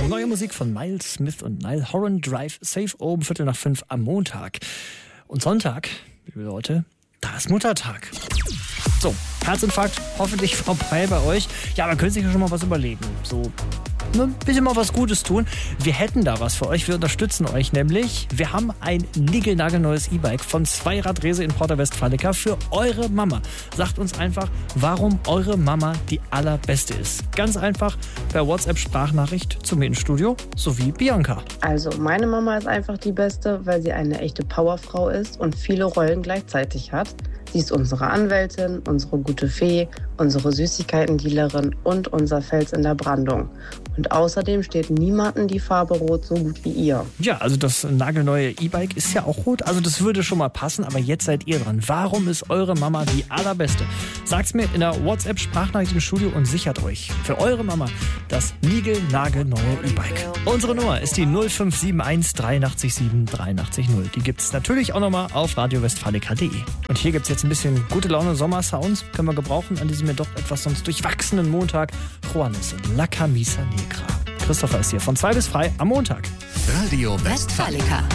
Neue Musik von Miles Smith und Niall Horan, Drive Safe oben 4:45 am Montag. Und Sonntag, liebe Leute, da ist Muttertag. So, Herzinfarkt hoffentlich vorbei bei euch. Ja, man könnte sich ja schon mal was überlegen. So, ein bisschen mal was Gutes tun. Wir hätten da was für euch. Wir unterstützen euch nämlich. Wir haben ein niegelnagelneues E-Bike von Zweiradrese in Porta-Westfalica für eure Mama. Sagt uns einfach, warum eure Mama die allerbeste ist. Ganz einfach per WhatsApp-Sprachnachricht zu mir ins Studio, sowie Bianca. Also meine Mama ist einfach die Beste, weil sie eine echte Powerfrau ist und viele Rollen gleichzeitig hat. Sie ist unsere Anwältin, unsere gute Fee, unsere Süßigkeiten-Dealerin und unser Fels in der Brandung. Und außerdem steht niemandem die Farbe Rot so gut wie ihr. Ja, also das nagelneue E-Bike ist ja auch rot, also das würde schon mal passen, aber jetzt seid ihr dran. Warum ist eure Mama die allerbeste? Sagt's mir in der WhatsApp-Sprachnachricht im Studio und sichert euch für eure Mama das niegelnagelneue E-Bike. Unsere Nummer ist die 0571 83 7 83 0. Die gibt's natürlich auch nochmal auf radiowestfalica.de. Und hier gibt's jetzt ein bisschen gute Laune Sommersounds, können wir gebrauchen an diesem mir doch etwas sonst durchwachsenen Montag. Juanes und La Camisa Negra. Christopher ist hier von 2 bis frei am Montag. Radio Westfalica.